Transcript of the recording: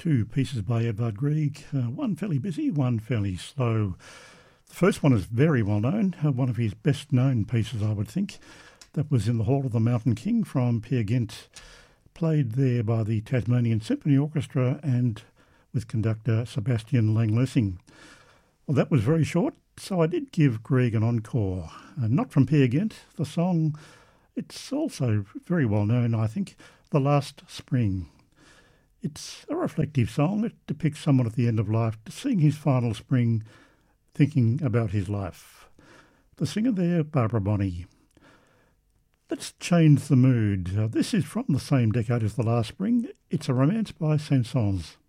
Two pieces by Edvard Grieg, one fairly busy, one fairly slow. The first one is very well known, one of his best known pieces, I would think. That was in the Hall of the Mountain King from Peer Gynt, played there by the Tasmanian Symphony Orchestra and with conductor Sebastian Langlessing. Well, that was very short, so I did give Grieg an encore. Not from Peer Gynt. The song, it's also very well known, I think, The Last Spring. It's a reflective song. It depicts someone at the end of life seeing his final spring, thinking about his life. The singer there, Barbara Bonney. Let's change the mood. This is from the same decade as The Last Spring. It's a romance by Saint-Saëns.